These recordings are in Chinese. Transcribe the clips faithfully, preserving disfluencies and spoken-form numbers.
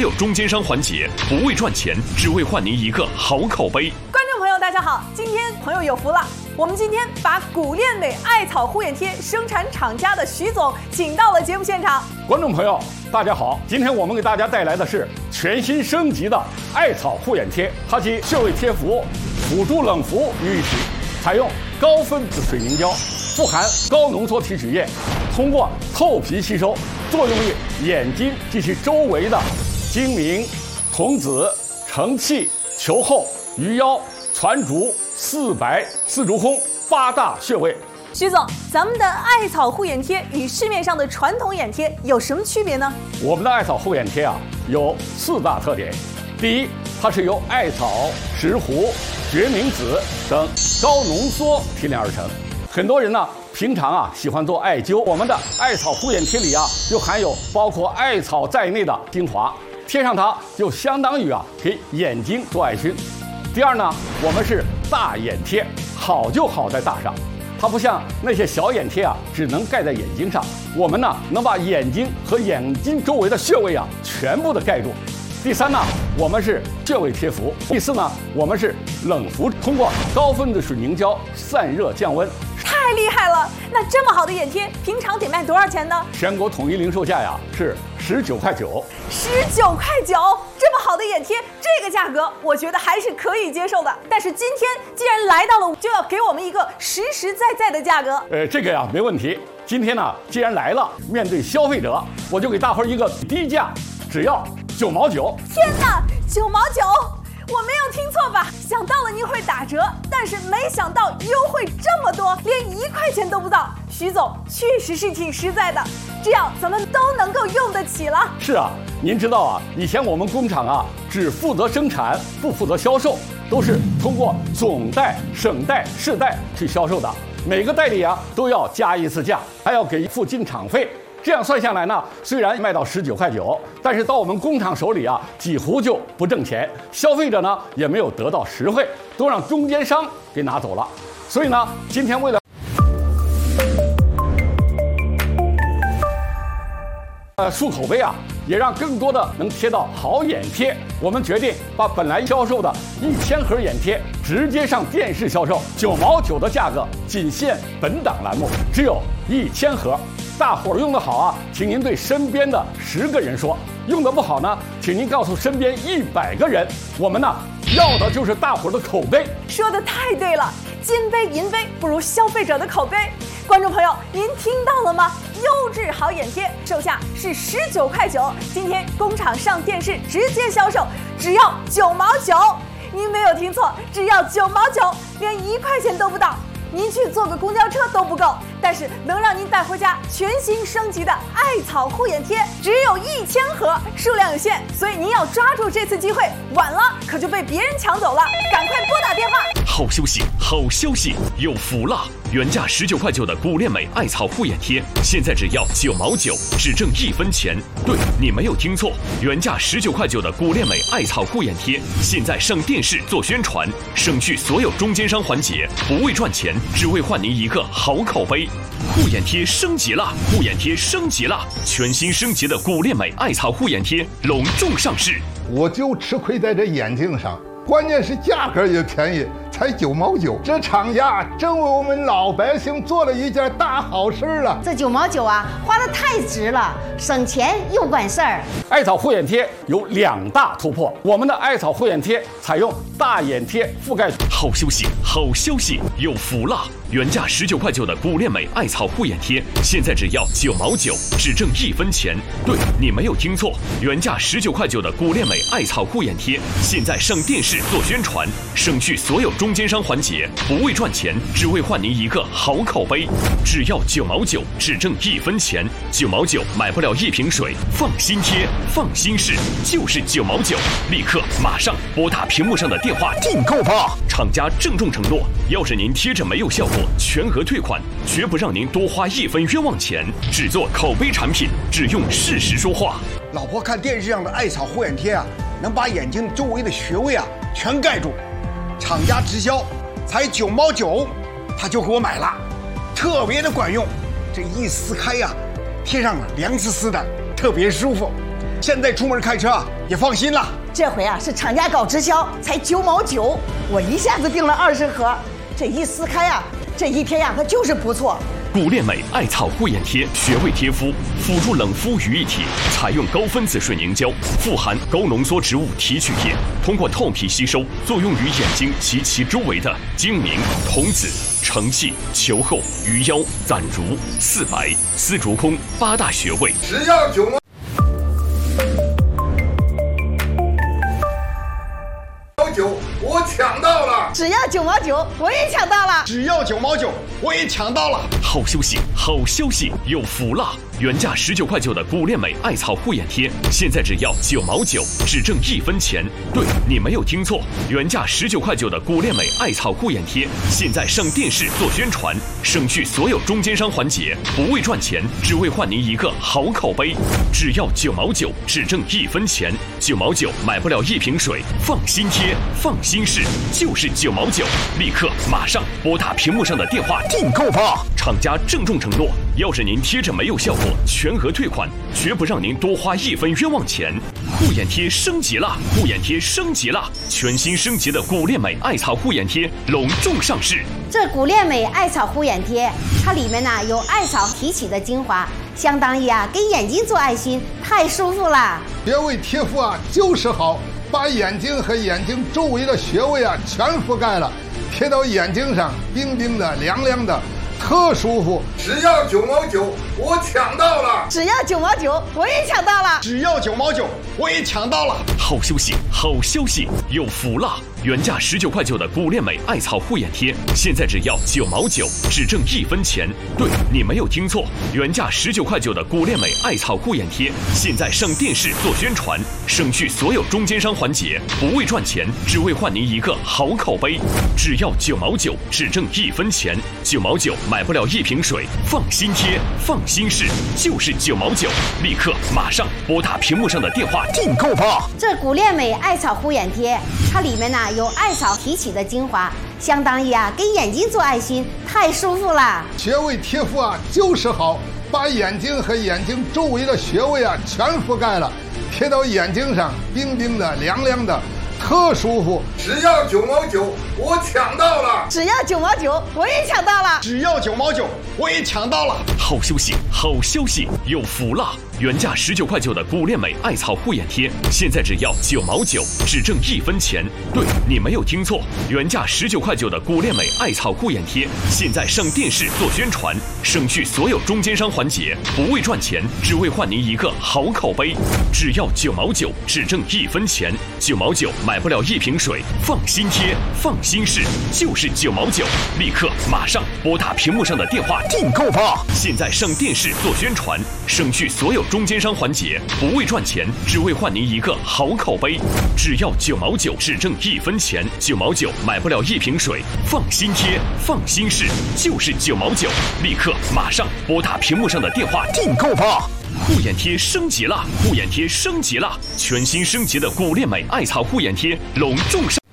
所有中间商环节，不为赚钱，只为换您一个好口碑。 观众朋友，大家好，今天朋友有福了，我们今天把古炼美艾草护眼贴生产厂家的徐总请到了节目现场。 观众朋友，大家好，今天我们给大家带来的是全新升级的艾草护眼贴，它集穴位贴服、辅助冷敷于一体，采用高分子水凝胶，富含高浓缩提取液，通过透皮吸收，作用于眼睛及其周围的睛明、瞳子、承泣、球后、鱼腰、攒竹、四白、四足空八大穴位。 徐总，咱们的艾草护眼贴与市面上的传统眼贴有什么区别呢？ 我们的艾草护眼贴啊，有四大特点。第一，它是由艾草、石斛、决明子等高浓缩提炼而成。很多人呢，平常啊喜欢做艾灸，我们的艾草护眼贴里啊，就含有包括艾草在内的精华，贴上它就相当于啊给眼睛做艾熏。第二呢，我们是大眼贴，好就好在大上。它不像那些小眼贴啊，只能盖在眼睛上，我们呢能把眼睛和眼睛周围的穴位啊全部的盖住。第三呢，我们是穴位贴服。第四呢，我们是冷敷，通过高分子水凝胶散热降温。 太厉害了！那这么好的眼贴，平常得卖多少钱呢？ 全国统一零售价呀是十九块九。 十九块九，这么好的眼贴，这个价格我觉得还是可以接受的。但是今天既然来到了，就要给我们一个实实在在的价格。 呃，这个呀没问题。今天呢，既然来了，面对消费者，我就给大伙儿一个低价，只要九毛九。 天哪，九毛九！我没有听错吧？想到了您会打折，但是没想到优惠这么多，连一块钱都不到。徐总确实是挺实在的，这样咱们都能够用得起了。 是啊，您知道啊，以前我们工厂啊只负责生产，不负责销售，都是通过总代、省代、市代去销售的。每个代理啊都要加一次价，还要给付进厂费。这样算下来呢，虽然卖到十九块九，但是到我们工厂手里啊，几乎就不挣钱，消费者呢也没有得到实惠，都让中间商给拿走了。所以呢，今天为了呃树口碑啊，也让更多的能贴到好眼贴，我们决定把本来销售的一千盒眼贴直接上电视销售，九毛九的价格，仅限本档栏目，只有一千盒。大伙儿用得好啊，请您对身边的十个人说；用得不好呢，请您告诉身边一百个人。我们呢，要的就是大伙儿的口碑。 说得太对了，金杯银杯不如消费者的口碑。观众朋友，您听到了吗？优质好眼贴售价是十九块九，今天工厂上电视直接销售，只要九毛九。您没有听错，只要九毛九，连一块钱都不到。您去坐个公交车都不够，但是能让您带回家全新升级的艾草护眼贴，只有一千盒，数量有限，所以您要抓住这次机会，晚了可就被别人抢走了。赶快拨打电话。 好消息，好消息，有福了！原价十九块九的古炼美艾草护眼贴，现在只要九毛九，只挣一分钱。对，你没有听错，原价十九块九的古炼美艾草护眼贴，现在上电视做宣传，省去所有中间商环节，不为赚钱，只为换您一个好口碑。护眼贴升级了，护眼贴升级了，全新升级的古炼美艾草护眼贴隆重上市。 我就吃亏在这眼睛上，关键是价格也便宜，才九毛九。这厂家真为我们老百姓做了一件大好事了。 这九毛九啊，花得太值了，省钱又管事儿。 艾草护眼贴有两大突破，我们的艾草护眼贴采用大眼贴覆盖。 好消息，好消息，有福了！原价十九块九的古炼美艾草护眼贴，现在只要九毛九，只挣一分钱。对，你没有听错，原价十九块九的古炼美艾草护眼贴，现在上电视做宣传，省去所有中间商环节，不为赚钱，只为换您一个好口碑。只要九毛九，只挣一分钱，九毛九买不了一瓶水，放心贴，放心试，就是九毛九。立刻马上拨打屏幕上的电话订购吧！厂家郑重承诺，要是您贴着没有效果，全额退款，绝不让您多花一分冤枉钱。只做口碑产品，只用事实说话。 老婆看电视上的艾草护眼贴啊，能把眼睛周围的穴位啊全盖住。厂家直销才九毛九，他就给我买了，特别的管用。这一撕开呀、啊，贴上了凉丝丝的，特别舒服。 现在出门开车啊也放心了。 这回啊是厂家搞直销，才九毛九，我一下子订了二十盒，这一撕开啊，这一贴呀、啊、它就是不错。 古恋美艾草护眼贴，穴位贴敷，辅助冷敷于一体，采用高分子水凝胶，富含高浓缩植物提取液，通过透皮吸收，作用于眼睛及其周围的睛明、瞳子、承泣、球后、鱼腰、攒竹、四白、丝竹空八大穴位。 只要九毛九，我抢到了！ 只要九毛九，我也抢到了！ 只要九毛九，我也抢到了！ 好休息，好消息，有福了！原价十九块九的古恋美艾草护眼贴，现在只要九毛九，只挣一分钱。对，你没有听错，原价十九块九的古恋美艾草护眼贴，现在上电视做宣传，省去所有中间商环节，不为赚钱，只为换您一个好口碑。只要九毛九，只挣一分钱。九毛九买不了一瓶水，放心贴，放心试，就是九毛九。立刻马上拨打屏幕上的电话订购吧！厂家郑重承诺，要是您贴着没有效果，全额退款，绝不让您多花一分冤枉钱。护眼贴升级了，护眼贴升级了，全新升级的古恋美艾草护眼贴隆重上市。 这古恋美艾草护眼贴，它里面呢有艾草提取的精华，相当于啊给眼睛做爱心，太舒服了。 穴位贴敷啊就是好，把眼睛和眼睛周围的穴位啊全覆盖了，贴到眼睛上，冰冰的、凉凉的，特舒服。只要九毛九，我抢到了！ 只要九毛九，我也抢到了！ 只要九毛九，我也抢到了！ 好消息，好消息，有福了！原价十九块九的古恋美艾草护眼贴，现在只要九毛九，只挣一分钱。对，你没有听错，原价十九块九的古恋美艾草护眼贴，现在上电视做宣传，省去所有中间商环节，不为赚钱，只为换您一个好口碑。只要九毛九，只挣一分钱。九毛九买不了一瓶水，放心贴，放心试，就是九毛九。立刻马上拨打屏幕上的电话订购吧！ 这古恋美艾草护眼贴，它里面呢有艾草提取的精华，相当于啊给眼睛做爱心，太舒服了。 穴位贴敷啊就是好，把眼睛和眼睛周围的穴位啊全覆盖了，贴到眼睛上，冰冰的、凉凉的，特舒服。只要九毛九，我抢到了！ 只要九毛九，我也抢到了！ 只要九毛九，我也抢到了！ 好消息，好消息，有福了！原价十九块九的古恋美艾草护眼贴，现在只要九毛九，只挣一分钱。对，你没有听错，原价十九块九的古恋美艾草护眼贴，现在上电视做宣传，省去所有中间商环节，不为赚钱，只为换您一个好口碑。只要九毛九，只挣一分钱。九毛九买不了一瓶水，放心贴，放心试，就是九毛九。立刻马上拨打屏幕上的电话订购吧！现在上电视做宣传，省去所有中间商环节，不为赚钱，只为换您一个好口碑。只要九毛九，只挣一分钱。九毛九买不了一瓶水，放心贴，放心试，就是九毛九。立刻马上拨打屏幕上的电话订购吧！护眼贴升级了，护眼贴升级了，全新升级的古恋美艾草护眼贴隆重上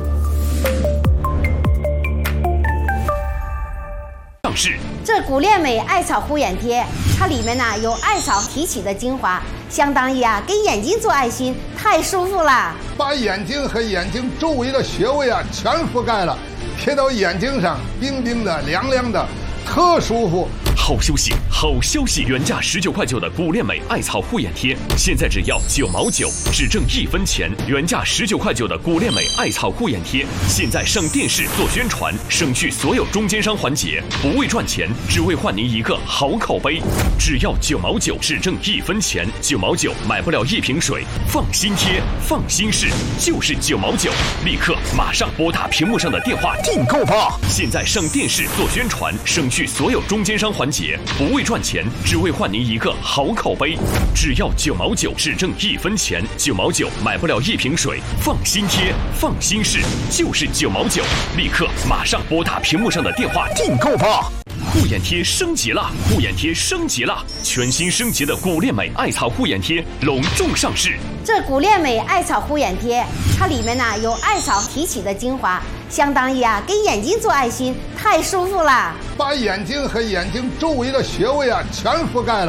市。 这古恋美艾草护眼贴，它里面呢有艾草提取的精华，相当于啊给眼睛做爱心，太舒服了。 把眼睛和眼睛周围的穴位啊全覆盖了，贴到眼睛上，冰冰的、凉凉的，特舒服。 好休息，好消息！原价十九块九的古恋美艾草护眼贴，现在只要九毛九，只挣一分钱。原价十九块九的古恋美艾草护眼贴，现在上电视做宣传，省去所有中间商环节，不为赚钱，只为换您一个好口碑。只要九毛九，只挣一分钱。九毛九买不了一瓶水，放心贴，放心试，就是九毛九。立刻马上拨打屏幕上的电话订购吧！现在上电视做宣传，省去所有中间商环节。不为赚钱，只为换您一个好口碑。只要九毛九，只挣一分钱。九毛九买不了一瓶水，放心贴，放心试，就是九毛九。立刻马上拨打屏幕上的电话订购吧！护眼贴升级了，护眼贴升级了，全新升级的古恋美艾草护眼贴隆重上市。 这古恋美艾草护眼贴，它里面呢有艾草提取的精华，相当于啊给眼睛做爱心，太舒服了。 把眼睛和眼睛周围的穴位啊全覆盖了，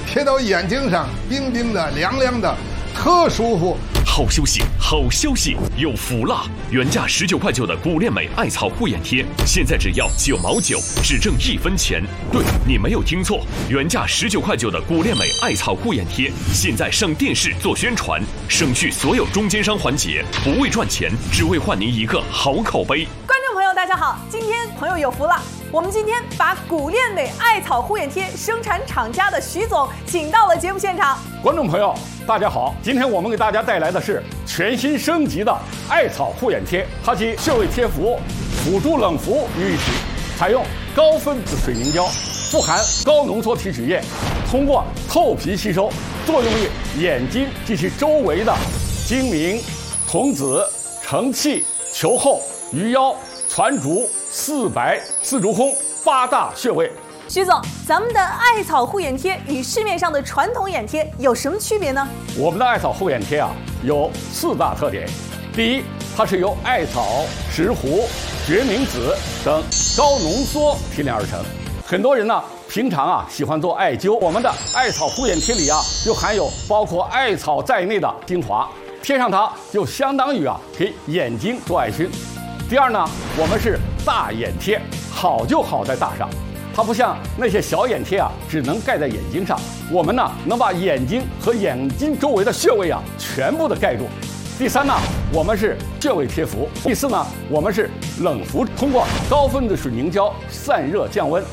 贴到眼睛上，冰冰的、凉凉的，特舒服。 好休息，好消息，有福了！原价十九块九的古恋美艾草护眼贴，现在只要九毛九，只挣一分钱。对，你没有听错，原价十九块九的古恋美艾草护眼贴，现在上电视做宣传，省去所有中间商环节，不为赚钱，只为换您一个好口碑。 观众朋友，大家好，今天朋友有福了。我们今天把古恋美艾草护眼贴生产厂家的徐总请到了节目现场。 观众朋友，大家好，今天我们给大家带来的是全新升级的艾草护眼贴，它集穴位贴服、辅助冷敷于一体，采用高分子水凝胶，富含高浓缩提取液，通过透皮吸收，作用于眼睛及其周围的睛明、瞳子、承泣、球后、鱼腰、攒竹、四白、四足空八大穴位。 徐总，咱们的艾草护眼贴与市面上的传统眼贴有什么区别呢？ 我们的艾草护眼贴啊，有四大特点。第一，它是由艾草、石斛、决明子等高浓缩提炼而成。很多人呢，平常啊喜欢做艾灸，我们的艾草护眼贴里啊，就含有包括艾草在内的精华，贴上它就相当于啊给眼睛做艾熏。第二呢，我们是大眼贴，好就好在大上。它不像那些小眼贴啊，只能盖在眼睛上，我们呢能把眼睛和眼睛周围的穴位啊全部的盖住。第三呢，我们是穴位贴服。第四呢，我们是冷敷，通过高分子水凝胶散热降温。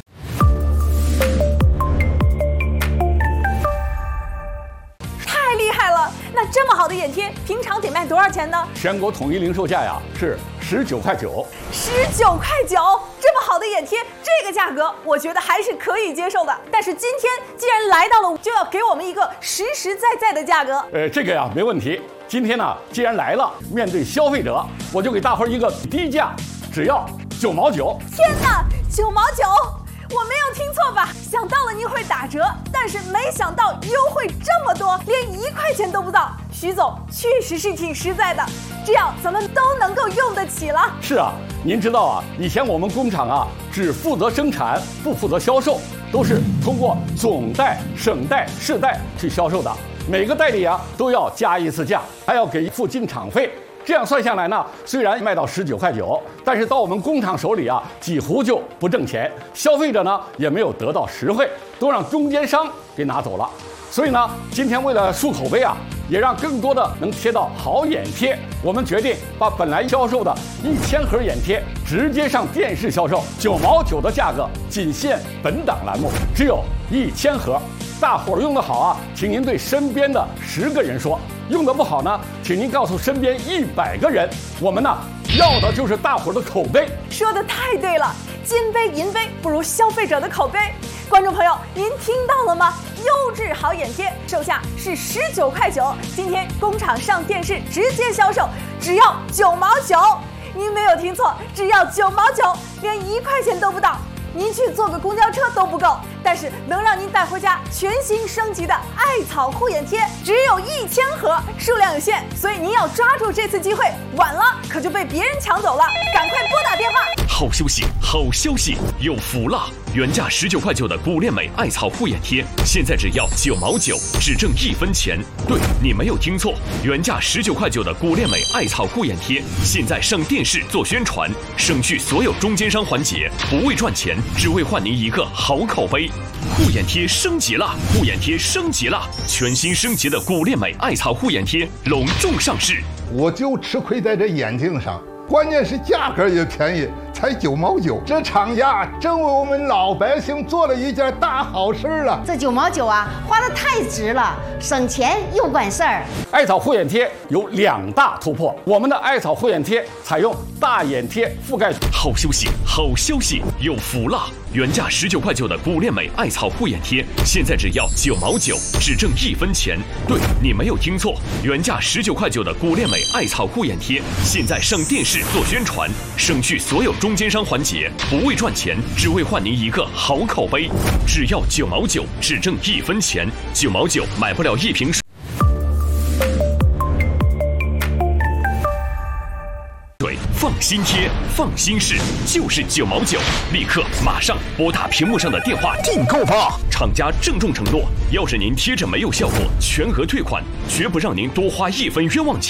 太厉害了！那这么好的眼贴，平常得卖多少钱呢？ 全国统一零售价呀是十九块九。 十九块九，这么好的眼贴，这个价格我觉得还是可以接受的。但是今天既然来到了，就要给我们一个实实在在的价格。 呃，这个呀没问题。今天呢，既然来了，面对消费者，我就给大伙儿一个低价，只要九毛九。 天哪，九毛九！我没有听错吧？想到了您会打折，但是没想到优惠这么多，连一块钱都不到。徐总确实是挺实在的，这样咱们都能够用得起了。 是啊，您知道啊，以前我们工厂啊只负责生产，不负责销售，都是通过总代、省代、市代去销售的。每个代理啊都要加一次价，还要给付进厂费。这样算下来呢，虽然卖到十九块九，但是到我们工厂手里啊，几乎就不挣钱，消费者呢也没有得到实惠，都让中间商给拿走了。所以呢，今天为了树口碑啊，也让更多的能贴到好眼贴，我们决定把本来销售的一千盒眼贴直接上电视销售，九毛九的价格，仅限本档栏目，只有一千盒。大伙儿用得好啊，请您对身边的十个人说；用得不好呢，请您告诉身边一百个人。我们呢，要的就是大伙儿的口碑。 说的太对了，金杯银杯不如消费者的口碑。观众朋友，您听到了吗？优质好眼贴售价是十九块九，今天工厂上电视直接销售，只要九毛九。您没有听错，只要九毛九，连一块钱都不到。您去坐个公交车都不够，但是能让您带回家全新升级的艾草护眼贴只有一千盒，数量有限，所以您要抓住这次机会，晚了可就被别人抢走了，赶快拨打电话。 好休息，好消息，有福了！原价十九块九的古恋美艾草护眼贴，现在只要九毛九，只挣一分钱。对，你没有听错，原价十九块九的古恋美艾草护眼贴，现在上电视做宣传，省去所有中间商环节，不为赚钱，只为换您一个好口碑。护眼贴升级了，护眼贴升级了，全新升级的古恋美艾草护眼贴隆重上市。 我就吃亏在这眼睛上，关键是价格也便宜，才九毛九。这厂家真为我们老百姓做了一件大好事了。 这九毛九啊，花得太值了，省钱又管事儿。 艾草护眼贴有两大突破，我们的艾草护眼贴采用大眼贴覆盖。 好休息，好消息，有福了！原价十九块九的古恋美艾草护眼贴，现在只要九毛九，只挣一分钱。对，你没有听错，原价十九块九的古恋美艾草护眼贴，现在上电视做宣传，省去所有中间商环节，不为赚钱，只为换您一个好口碑。只要九毛九，只挣一分钱，九毛九买不了一瓶水。 放心贴，放心试，就是九毛九，立刻马上拨打屏幕上的电话订购吧！厂家郑重承诺，要是您贴着没有效果，全额退款，绝不让您多花一分冤枉钱。